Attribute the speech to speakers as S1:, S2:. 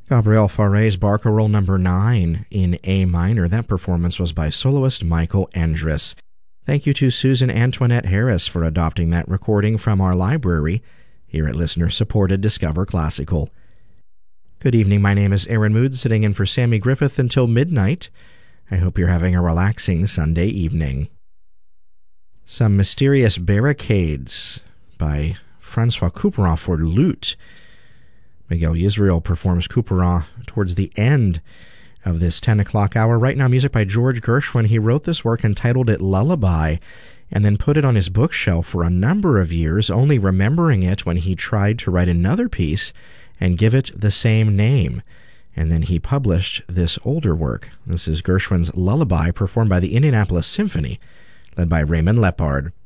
S1: Gabriel Fauré's Barcarolle number 9 in A minor. That performance was by soloist Michael Endres. Thank you to Susan Antoinette Harris for adopting that recording from our library here at listener-supported Discover Classical. Good evening, my name is Aaron Mood, sitting in for Sammy Griffith until midnight. I hope you're having a relaxing Sunday evening. Some Mysterious Barricades by Francois Couperin for lute. Miguel Yisrael performs Couperin towards the end of this 10 o'clock hour. Right now, music by George Gershwin. He wrote this work and titled it Lullaby, and then put it on his bookshelf for a number of years, only remembering it when he tried to write another piece and give it the same name. And then he published this older work. This is Gershwin's Lullaby, performed by the Indianapolis Symphony, led by Raymond Lepard.